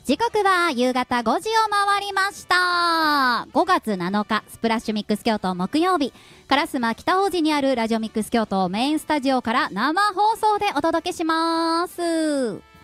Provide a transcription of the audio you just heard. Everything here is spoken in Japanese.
時刻は夕方5時を回りました。5月7日、スプラッシュミックス京都木曜日、烏丸北大路にあるラジオミックス京都メインスタジオから生放送でお届けします。